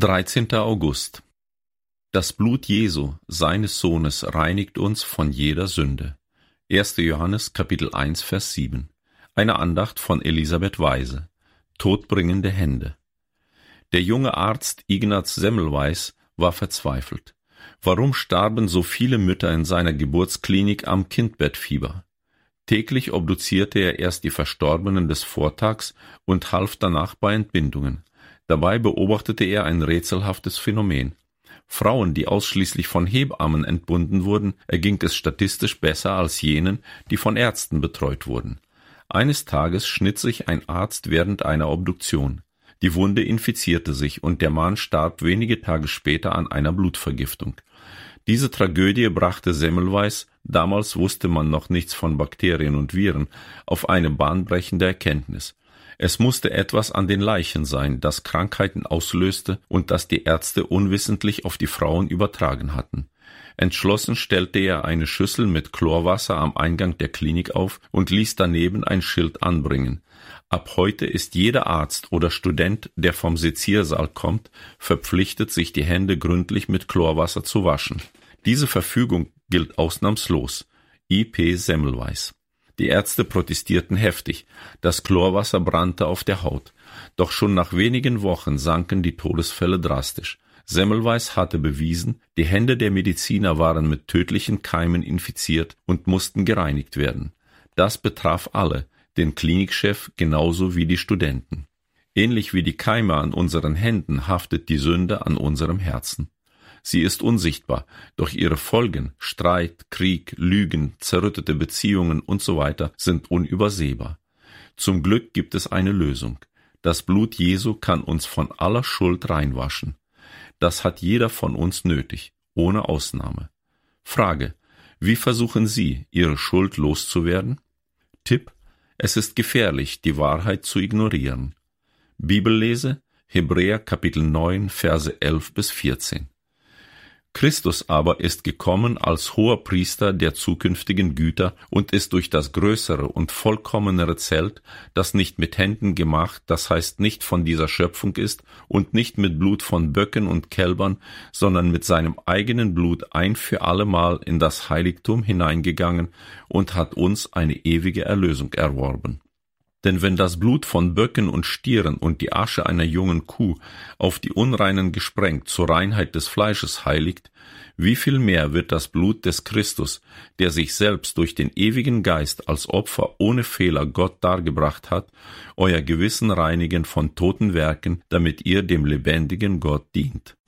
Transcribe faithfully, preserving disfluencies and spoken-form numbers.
dreizehnter August. Das Blut Jesu, seines Sohnes, reinigt uns von jeder Sünde. erster Johannes, Kapitel eins, Vers sieben. Eine Andacht von Elisabeth Weise. Todbringende Hände. Der junge Arzt Ignaz Semmelweis war verzweifelt. Warum starben so viele Mütter in seiner Geburtsklinik am Kindbettfieber? Täglich obduzierte er erst die Verstorbenen des Vortags und half danach bei Entbindungen. Dabei beobachtete er ein rätselhaftes Phänomen. Frauen, die ausschließlich von Hebammen entbunden wurden, erging es statistisch besser als jenen, die von Ärzten betreut wurden. Eines Tages schnitt sich ein Arzt während einer Obduktion. Die Wunde infizierte sich und der Mann starb wenige Tage später an einer Blutvergiftung. Diese Tragödie brachte Semmelweis, damals wusste man noch nichts von Bakterien und Viren, auf eine bahnbrechende Erkenntnis. Es musste etwas an den Leichen sein, das Krankheiten auslöste und das die Ärzte unwissentlich auf die Frauen übertragen hatten. Entschlossen stellte er eine Schüssel mit Chlorwasser am Eingang der Klinik auf und ließ daneben ein Schild anbringen. Ab heute ist jeder Arzt oder Student, der vom Seziersaal kommt, verpflichtet, sich die Hände gründlich mit Chlorwasser zu waschen. Diese Verfügung gilt ausnahmslos. I P Semmelweis. Die Ärzte protestierten heftig. Das Chlorwasser brannte auf der Haut. Doch schon nach wenigen Wochen sanken die Todesfälle drastisch. Semmelweis hatte bewiesen, die Hände der Mediziner waren mit tödlichen Keimen infiziert und mussten gereinigt werden. Das betraf alle, den Klinikchef genauso wie die Studenten. Ähnlich wie die Keime an unseren Händen haftet die Sünde an unserem Herzen. Sie ist unsichtbar, doch ihre Folgen, Streit, Krieg, Lügen, zerrüttete Beziehungen und so weiter sind unübersehbar. Zum Glück gibt es eine Lösung. Das Blut Jesu kann uns von aller Schuld reinwaschen. Das hat jeder von uns nötig, ohne Ausnahme. Frage: Wie versuchen Sie, Ihre Schuld loszuwerden? Tipp: Es ist gefährlich, die Wahrheit zu ignorieren. Bibellese: Hebräer Kapitel neun, Verse elf bis vierzehn. Christus aber ist gekommen als Hoherpriester der zukünftigen Güter und ist durch das größere und vollkommenere Zelt, das nicht mit Händen gemacht, das heißt nicht von dieser Schöpfung ist und nicht mit Blut von Böcken und Kälbern, sondern mit seinem eigenen Blut ein für allemal in das Heiligtum hineingegangen und hat uns eine ewige Erlösung erworben. Denn wenn das Blut von Böcken und Stieren und die Asche einer jungen Kuh auf die Unreinen gesprengt zur Reinheit des Fleisches heiligt, wie viel mehr wird das Blut des Christus, der sich selbst durch den ewigen Geist als Opfer ohne Fehler Gott dargebracht hat, euer Gewissen reinigen von toten Werken, damit ihr dem lebendigen Gott dient.